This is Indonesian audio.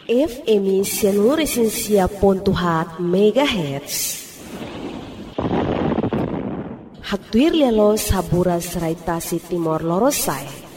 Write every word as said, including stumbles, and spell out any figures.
F M Sianuresensia pontuhat megahertz. Haktuir lialo sabura serai tasi timor lorosai.